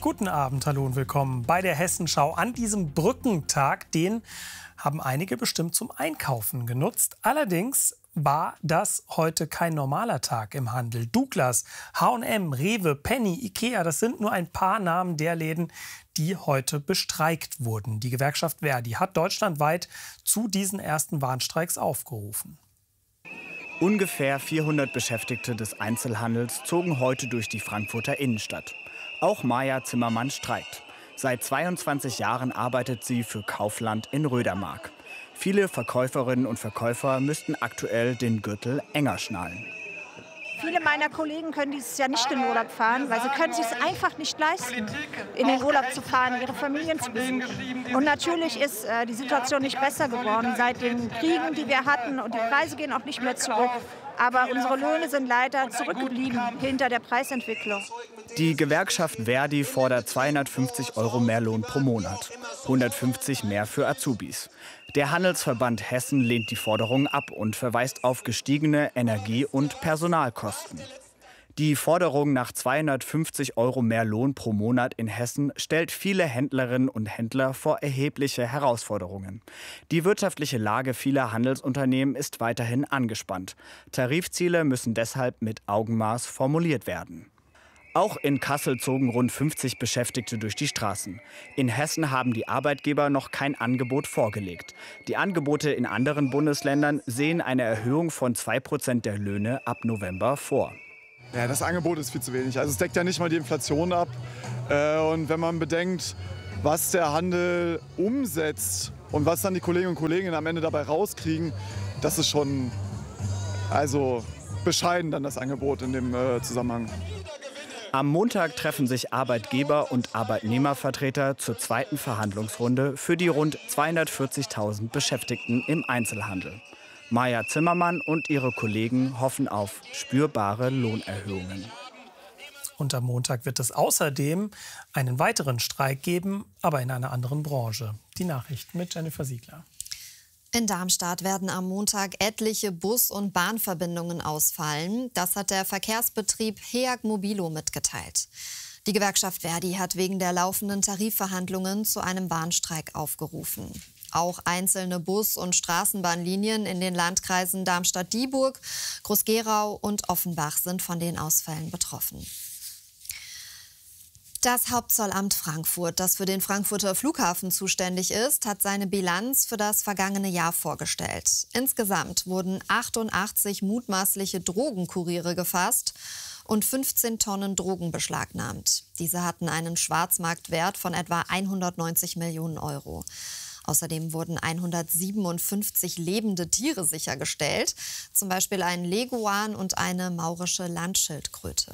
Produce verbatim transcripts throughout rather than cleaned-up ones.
Guten Abend, hallo und willkommen bei der Hessenschau an diesem Brückentag. Den haben einige bestimmt zum Einkaufen genutzt. Allerdings war das heute kein normaler Tag im Handel. Douglas, H und M, Rewe, Penny, Ikea, das sind nur ein paar Namen der Läden, die heute bestreikt wurden. Die Gewerkschaft Verdi hat deutschlandweit zu diesen ersten Warnstreiks aufgerufen. Ungefähr vierhundert Beschäftigte des Einzelhandels zogen heute durch die Frankfurter Innenstadt. Auch Maja Zimmermann streikt. Seit zweiundzwanzig Jahren arbeitet sie für Kaufland in Rödermark. Viele Verkäuferinnen und Verkäufer müssten aktuell den Gürtel enger schnallen. Viele meiner Kollegen können dieses Jahr nicht in den Urlaub fahren, weil sie können sich es einfach nicht leisten, in den Urlaub zu fahren, ihre Familien zu besuchen. Und natürlich ist äh, die Situation nicht besser geworden seit den Kriegen, die wir hatten. Und die Preise gehen auch nicht mehr zurück. Aber unsere Löhne sind leider zurückgeblieben hinter der Preisentwicklung. Die Gewerkschaft Verdi fordert zweihundertfünfzig Euro mehr Lohn pro Monat, hundertfünfzig mehr für Azubis. Der Handelsverband Hessen lehnt die Forderung ab und verweist auf gestiegene Energie- und Personalkosten. Die Forderung nach zweihundertfünfzig Euro mehr Lohn pro Monat in Hessen stellt viele Händlerinnen und Händler vor erhebliche Herausforderungen. Die wirtschaftliche Lage vieler Handelsunternehmen ist weiterhin angespannt. Tarifziele müssen deshalb mit Augenmaß formuliert werden. Auch in Kassel zogen rund fünfzig Beschäftigte durch die Straßen. In Hessen haben die Arbeitgeber noch kein Angebot vorgelegt. Die Angebote in anderen Bundesländern sehen eine Erhöhung von zwei Prozent der Löhne ab November vor. Ja, das Angebot ist viel zu wenig. Also es deckt ja nicht mal die Inflation ab. Und wenn man bedenkt, was der Handel umsetzt und was dann die Kolleginnen und Kollegen am Ende dabei rauskriegen, das ist schon also bescheiden dann das Angebot in dem Zusammenhang. Am Montag treffen sich Arbeitgeber und Arbeitnehmervertreter zur zweiten Verhandlungsrunde für die rund zweihundertvierzigtausend Beschäftigten im Einzelhandel. Maja Zimmermann und ihre Kollegen hoffen auf spürbare Lohnerhöhungen. Und am Montag wird es außerdem einen weiteren Streik geben, aber in einer anderen Branche. Die Nachrichten mit Jennifer Siegler. In Darmstadt werden am Montag etliche Bus- und Bahnverbindungen ausfallen. Das hat der Verkehrsbetrieb Heag Mobilo mitgeteilt. Die Gewerkschaft Verdi hat wegen der laufenden Tarifverhandlungen zu einem Warnstreik aufgerufen. Auch einzelne Bus- und Straßenbahnlinien in den Landkreisen Darmstadt-Dieburg, Groß-Gerau und Offenbach sind von den Ausfällen betroffen. Das Hauptzollamt Frankfurt, das für den Frankfurter Flughafen zuständig ist, hat seine Bilanz für das vergangene Jahr vorgestellt. Insgesamt wurden achtundachtzig mutmaßliche Drogenkuriere gefasst und fünfzehn Tonnen Drogen beschlagnahmt. Diese hatten einen Schwarzmarktwert von etwa hundertneunzig Millionen Euro. Außerdem wurden hundertsiebenundfünfzig lebende Tiere sichergestellt, zum Beispiel ein Leguan und eine maurische Landschildkröte.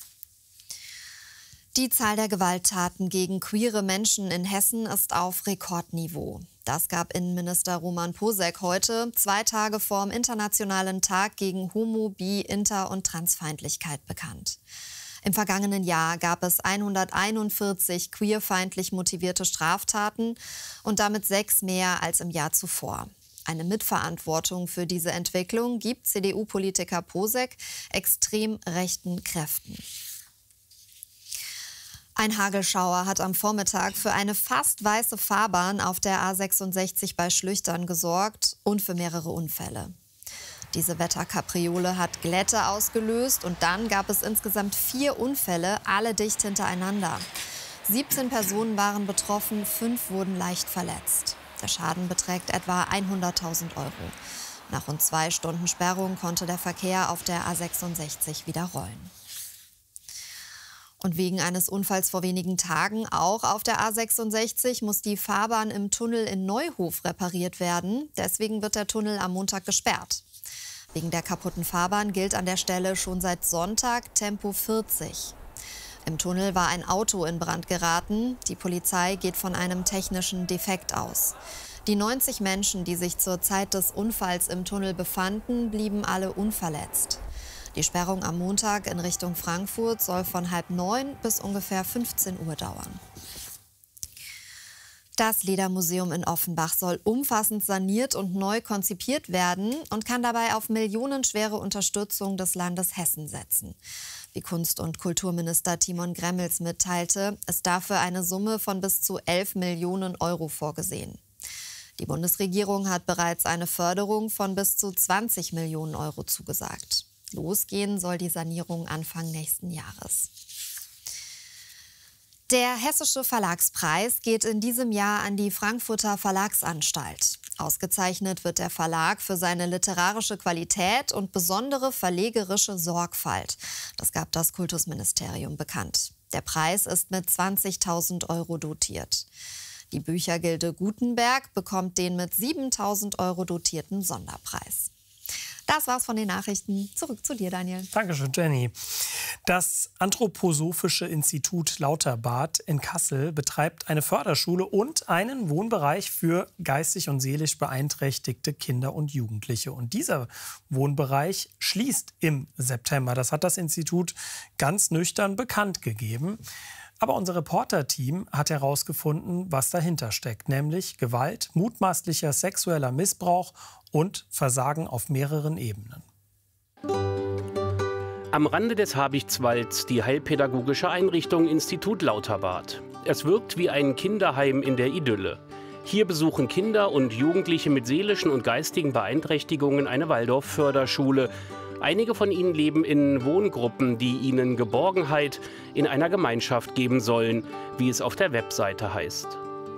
Die Zahl der Gewalttaten gegen queere Menschen in Hessen ist auf Rekordniveau. Das gab Innenminister Roman Posek heute, zwei Tage vor dem Internationalen Tag gegen Homo-, Bi-, Inter- und Transfeindlichkeit bekannt. Im vergangenen Jahr gab es hunderteinundvierzig queerfeindlich motivierte Straftaten und damit sechs mehr als im Jahr zuvor. Eine Mitverantwortung für diese Entwicklung gibt C D U-Politiker Posek extrem rechten Kräften. Ein Hagelschauer hat am Vormittag für eine fast weiße Fahrbahn auf der A sechsundsechzig bei Schlüchtern gesorgt und für mehrere Unfälle. Diese Wetterkapriole hat Glätte ausgelöst und dann gab es insgesamt vier Unfälle, alle dicht hintereinander. siebzehn Personen waren betroffen, fünf wurden leicht verletzt. Der Schaden beträgt etwa hunderttausend Euro. Nach rund zwei Stunden Sperrung konnte der Verkehr auf der A sechsundsechzig wieder rollen. Und wegen eines Unfalls vor wenigen Tagen auch auf der A sechsundsechzig muss die Fahrbahn im Tunnel in Neuhof repariert werden. Deswegen wird der Tunnel am Montag gesperrt. Wegen der kaputten Fahrbahn gilt an der Stelle schon seit Sonntag Tempo vierzig. Im Tunnel war ein Auto in Brand geraten. Die Polizei geht von einem technischen Defekt aus. Die neunzig Menschen, die sich zur Zeit des Unfalls im Tunnel befanden, blieben alle unverletzt. Die Sperrung am Montag in Richtung Frankfurt soll von halb neun bis ungefähr fünfzehn Uhr dauern. Das Ledermuseum in Offenbach soll umfassend saniert und neu konzipiert werden und kann dabei auf millionenschwere Unterstützung des Landes Hessen setzen. Wie Kunst- und Kulturminister Timon Gremmels mitteilte, ist dafür eine Summe von bis zu elf Millionen Euro vorgesehen. Die Bundesregierung hat bereits eine Förderung von bis zu zwanzig Millionen Euro zugesagt. Losgehen soll die Sanierung Anfang nächsten Jahres. Der Hessische Verlagspreis geht in diesem Jahr an die Frankfurter Verlagsanstalt. Ausgezeichnet wird der Verlag für seine literarische Qualität und besondere verlegerische Sorgfalt. Das gab das Kultusministerium bekannt. Der Preis ist mit zwanzigtausend Euro dotiert. Die Büchergilde Gutenberg bekommt den mit siebentausend Euro dotierten Sonderpreis. Das war's von den Nachrichten. Zurück zu dir, Daniel. Dankeschön, Jenny. Das Anthroposophische Institut Lauterbad in Kassel betreibt eine Förderschule und einen Wohnbereich für geistig und seelisch beeinträchtigte Kinder und Jugendliche. Und dieser Wohnbereich schließt im September. Das hat das Institut ganz nüchtern bekannt gegeben. Aber unser Reporter-Team hat herausgefunden, was dahinter steckt, nämlich Gewalt, mutmaßlicher sexueller Missbrauch und Versagen auf mehreren Ebenen. Am Rande des Habichtswalds die heilpädagogische Einrichtung Institut Lauterbad. Es wirkt wie ein Kinderheim in der Idylle. Hier besuchen Kinder und Jugendliche mit seelischen und geistigen Beeinträchtigungen eine Waldorf-Förderschule. Einige von ihnen leben in Wohngruppen, die ihnen Geborgenheit in einer Gemeinschaft geben sollen, wie es auf der Webseite heißt.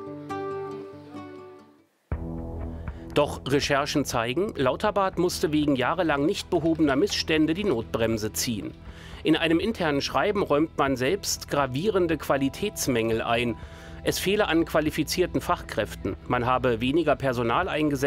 Doch Recherchen zeigen, Lauterbad musste wegen jahrelang nicht behobener Missstände die Notbremse ziehen. In einem internen Schreiben räumt man selbst gravierende Qualitätsmängel ein. Es fehle an qualifizierten Fachkräften. Man habe weniger Personal eingesetzt.